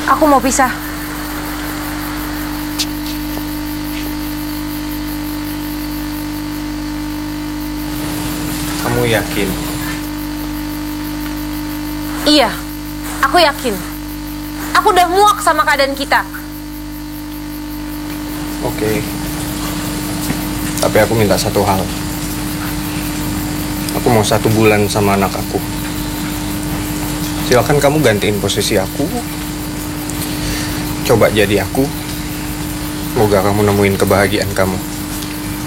Aku mau pisah. Kamu yakin? Iya, aku yakin. Aku udah muak sama keadaan kita. Oke. Tapi aku minta satu hal. Aku mau 1 bulan sama anak aku. Silakan kamu gantiin posisi aku. Coba jadi aku. Semoga kamu nemuin kebahagiaan kamu.